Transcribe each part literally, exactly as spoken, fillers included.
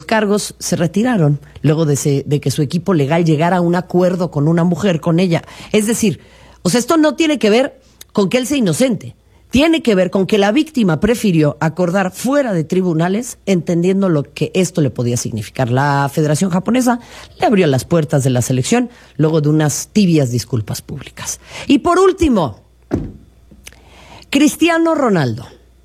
cargos se retiraron luego de, se, de que su equipo legal llegara a un acuerdo con una mujer, con ella. Es decir, o sea, esto no tiene que ver con que él sea inocente. Tiene que ver con que la víctima prefirió acordar fuera de tribunales, entendiendo lo que esto le podía significar. La Federación Japonesa le abrió las puertas de la selección luego de unas tibias disculpas públicas. Y por último, Cristiano Ronaldo.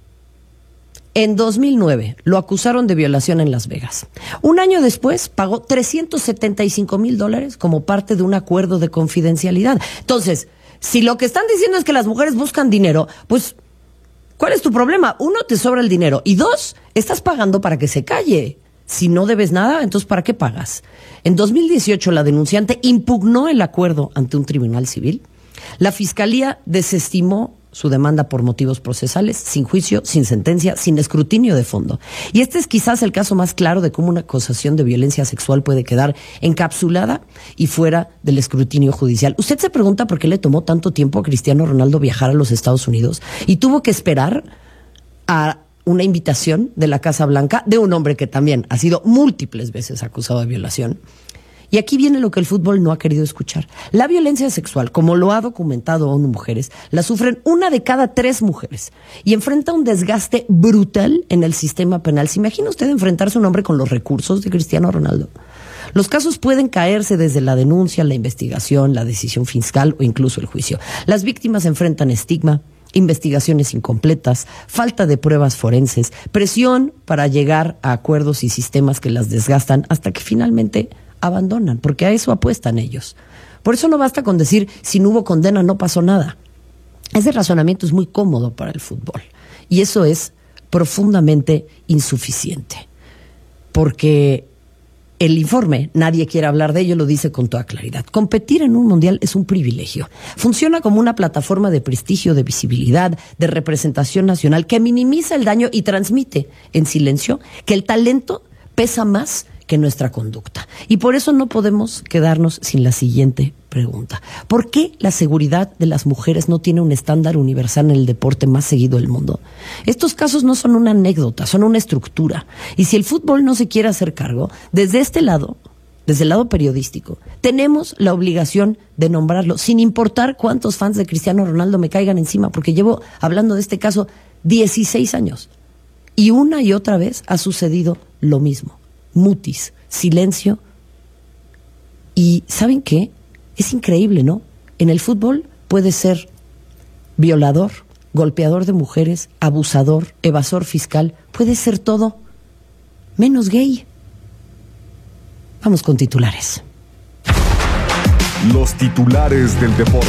En dos mil nueve lo acusaron de violación en Las Vegas. Un año después pagó trescientos setenta y cinco mil dólares como parte de un acuerdo de confidencialidad. Entonces, si lo que están diciendo es que las mujeres buscan dinero, pues, ¿cuál es tu problema? Uno, te sobra el dinero. Y dos, estás pagando para que se calle. Si no debes nada, entonces ¿para qué pagas? En dos mil dieciocho, la denunciante impugnó el acuerdo ante un tribunal civil. La fiscalía desestimó su demanda por motivos procesales, sin juicio, sin sentencia, sin escrutinio de fondo. Y este es quizás el caso más claro de cómo una acusación de violencia sexual puede quedar encapsulada y fuera del escrutinio judicial. Usted se pregunta por qué le tomó tanto tiempo a Cristiano Ronaldo viajar a los Estados Unidos y tuvo que esperar a una invitación de la Casa Blanca de un hombre que también ha sido múltiples veces acusado de violación. Y aquí viene lo que el fútbol no ha querido escuchar. La violencia sexual, como lo ha documentado ONU Mujeres, la sufren una de cada tres mujeres y enfrenta un desgaste brutal en el sistema penal. ¿Se imagina usted enfrentarse a un hombre con los recursos de Cristiano Ronaldo? Los casos pueden caerse desde la denuncia, la investigación, la decisión fiscal o incluso el juicio. Las víctimas enfrentan estigma, investigaciones incompletas, falta de pruebas forenses, presión para llegar a acuerdos y sistemas que las desgastan hasta que finalmente abandonan, porque a eso apuestan ellos. Por eso no basta con decir, si no hubo condena no pasó nada. Ese razonamiento es muy cómodo para el fútbol y eso es profundamente insuficiente, porque el informe, nadie quiere hablar de ello, lo dice con toda claridad. Competir en un mundial es un privilegio. Funciona como una plataforma de prestigio, de visibilidad, de representación nacional que minimiza el daño y transmite en silencio que el talento pesa más que nuestra conducta. Y por eso no podemos quedarnos sin la siguiente pregunta. ¿Por qué la seguridad de las mujeres no tiene un estándar universal en el deporte más seguido del mundo? Estos casos no son una anécdota, son una estructura. Y si el fútbol no se quiere hacer cargo, desde este lado, desde el lado periodístico, tenemos la obligación de nombrarlo, sin importar cuántos fans de Cristiano Ronaldo me caigan encima, porque llevo hablando de este caso dieciséis años. Y una y otra vez ha sucedido lo mismo. Mutis, silencio. Y ¿saben qué? Es increíble, ¿no? En el fútbol puede ser violador, golpeador de mujeres, abusador, evasor fiscal, puede ser todo menos gay. Vamos con titulares. Los titulares del deporte.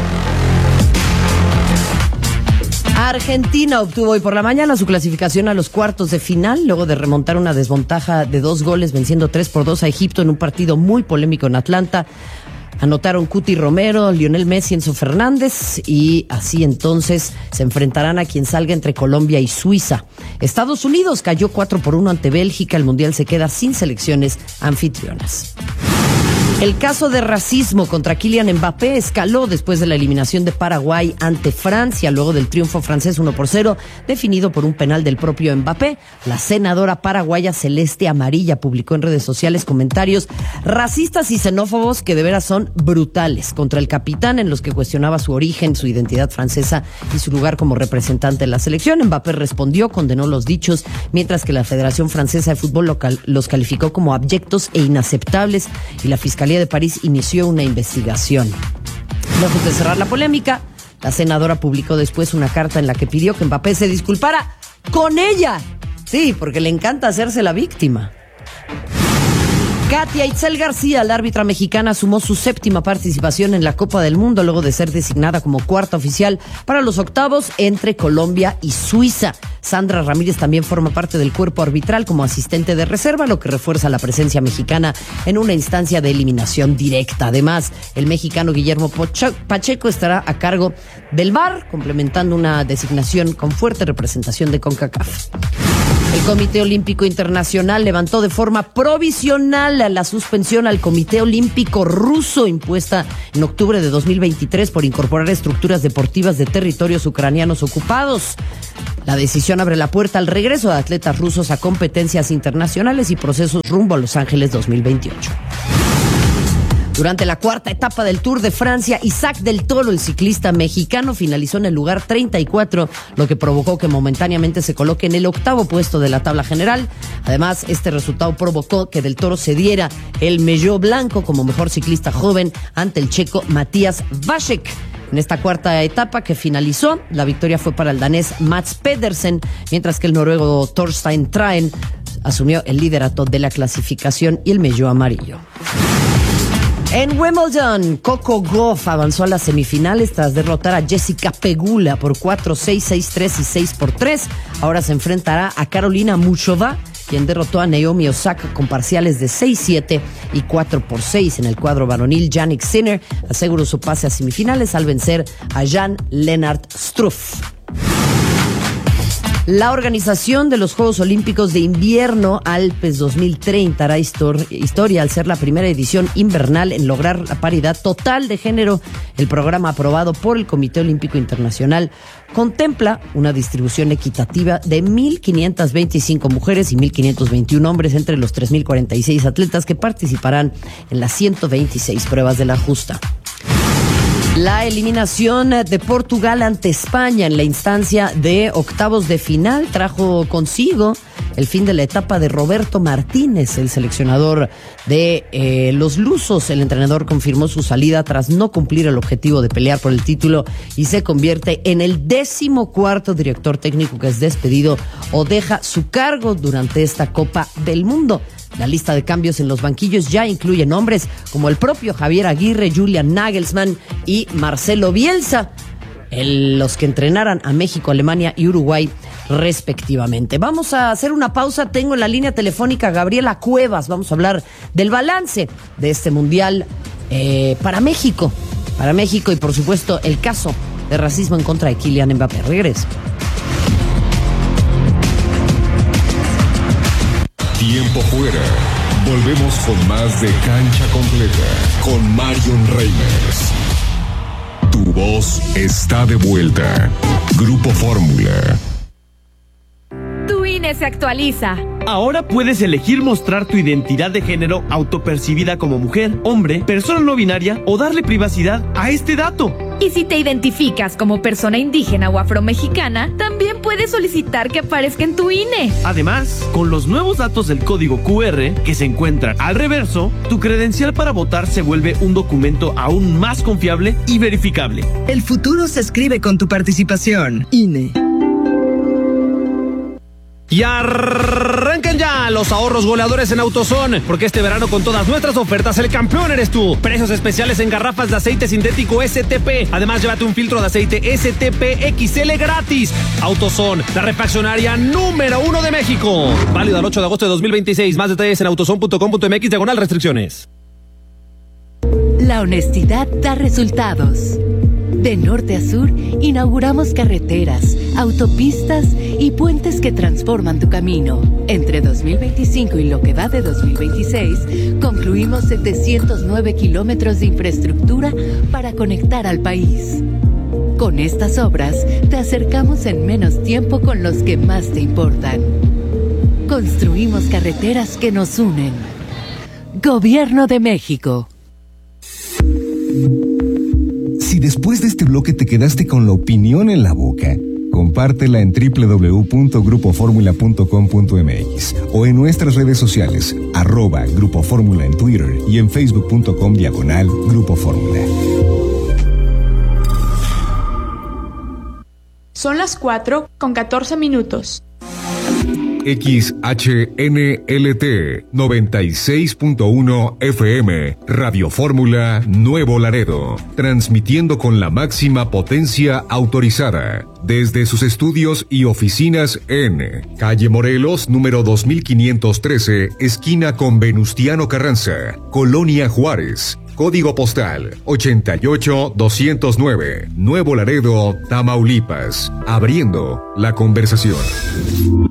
Argentina obtuvo hoy por la mañana su clasificación a los cuartos de final, luego de remontar una desventaja de dos goles, venciendo tres por dos a Egipto en un partido muy polémico en Atlanta. Anotaron Cuti Romero, Lionel Messi, Enzo Fernández, y así entonces se enfrentarán a quien salga entre Colombia y Suiza. Estados Unidos cayó cuatro por uno ante Bélgica, el Mundial se queda sin selecciones anfitrionas. El caso de racismo contra Kylian Mbappé escaló después de la eliminación de Paraguay ante Francia, luego del triunfo francés uno por cero, definido por un penal del propio Mbappé. La senadora paraguaya Celeste Amarilla publicó en redes sociales comentarios racistas y xenófobos que de veras son brutales contra el capitán, en los que cuestionaba su origen, su identidad francesa y su lugar como representante de la selección. Mbappé respondió, condenó los dichos, mientras que la Federación Francesa de Fútbol local los calificó como abyectos e inaceptables, y la Fiscalía de París inició una investigación. Lejos de cerrar la polémica, la senadora publicó después una carta en la que pidió que Mbappé se disculpara con ella. Sí, porque le encanta hacerse la víctima. Katia Itzel García, la árbitra mexicana, sumó su séptima participación en la Copa del Mundo luego de ser designada como cuarta oficial para los octavos entre Colombia y Suiza. Sandra Ramírez también forma parte del cuerpo arbitral como asistente de reserva, lo que refuerza la presencia mexicana en una instancia de eliminación directa. Además, el mexicano Guillermo Pacheco estará a cargo del V A R, complementando una designación con fuerte representación de CONCACAF. El Comité Olímpico Internacional levantó de forma provisional la suspensión al Comité Olímpico Ruso impuesta en octubre de dos mil veintitrés por incorporar estructuras deportivas de territorios ucranianos ocupados. La decisión abre la puerta al regreso de atletas rusos a competencias internacionales y procesos rumbo a Los Ángeles dos mil veintiocho. Durante la cuarta etapa del Tour de Francia, Isaac del Toro, el ciclista mexicano, finalizó en el lugar treinta y cuatro, lo que provocó que momentáneamente se coloque en el octavo puesto de la tabla general. Además, este resultado provocó que del Toro se diera el Maillot Blanco como mejor ciclista joven ante el checo Matías Vacek. En esta cuarta etapa que finalizó, la victoria fue para el danés Mats Pedersen, mientras que el noruego Thorstein Traen asumió el liderato de la clasificación y el Maillot amarillo. En Wimbledon, Coco Gauff avanzó a las semifinales tras derrotar a Jessica Pegula por cuatro seis, seis tres y seis por tres. Ahora se enfrentará a Karolina Muchova, quien derrotó a Naomi Osaka con parciales de seis siete y cuatro por seis. En el cuadro varonil, Jannik Sinner aseguró su pase a semifinales al vencer a Jan-Lennard Struff. La organización de los Juegos Olímpicos de Invierno Alpes dos mil treinta hará histor- historia al ser la primera edición invernal en lograr la paridad total de género. El programa aprobado por el Comité Olímpico Internacional contempla una distribución equitativa de mil quinientas veinticinco mujeres y mil quinientos veintiuno hombres entre los tres mil cuarenta y seis atletas que participarán en las ciento veintiséis pruebas de la justa. La eliminación de Portugal ante España en la instancia de octavos de final trajo consigo el fin de la etapa de Roberto Martínez, el seleccionador de eh, los lusos. El entrenador confirmó su salida tras no cumplir el objetivo de pelear por el título y se convierte en el decimocuarto director técnico que es despedido o deja su cargo durante esta Copa del Mundo. La lista de cambios en los banquillos ya incluye nombres como el propio Javier Aguirre, Julian Nagelsmann y Marcelo Bielsa, el, los que entrenaran a México, Alemania y Uruguay respectivamente. Vamos a hacer una pausa. Tengo en la línea telefónica a Gabriela Cuevas. Vamos a hablar del balance de este mundial eh, para México. Para México y, por supuesto, el caso de racismo en contra de Kylian Mbappé. Regreso. Tiempo fuera. Volvemos con más de Cancha Completa con Marion Reimers. Tu voz está de vuelta. Grupo Fórmula. Tu I N E se actualiza. Ahora puedes elegir mostrar tu identidad de género autopercibida como mujer, hombre, persona no binaria o darle privacidad a este dato. Y si te identificas como persona indígena o afromexicana, también puedes solicitar que aparezca en tu I N E. Además, con los nuevos datos del código Q R que se encuentran al reverso, tu credencial para votar se vuelve un documento aún más confiable y verificable. El futuro se escribe con tu participación. I N E. Y arrancan ya los ahorros goleadores en AutoZone, porque este verano con todas nuestras ofertas el campeón eres tú. Precios especiales en garrafas de aceite sintético S T P. Además, llévate un filtro de aceite S T P X L gratis. AutoZone, la refaccionaria número uno de México. Válido al ocho de agosto de dos mil veintiséis. Más detalles en autozone punto com punto m x diagonal restricciones. La honestidad da resultados. De norte a sur, inauguramos carreteras, autopistas y puentes que transforman tu camino. Entre dos mil veinticinco y lo que va de dos mil veintiséis, concluimos setecientos nueve kilómetros de infraestructura para conectar al país. Con estas obras, te acercamos en menos tiempo con los que más te importan. Construimos carreteras que nos unen. Gobierno de México. Si después de este bloque te quedaste con la opinión en la boca, compártela en doble u doble u doble u punto grupo fórmula punto com punto m x o en nuestras redes sociales, arroba Grupo Fórmula en Twitter y en facebook punto com diagonal Grupo Fórmula. Son las cuatro con catorce minutos. X H N L T noventa y seis punto uno F M, Radio Fórmula Nuevo Laredo, transmitiendo con la máxima potencia autorizada desde sus estudios y oficinas en Calle Morelos, número dos mil quinientos trece, esquina con Venustiano Carranza, Colonia Juárez. Código postal ochenta y ocho doscientos nueve, Nuevo Laredo, Tamaulipas. Abriendo la conversación.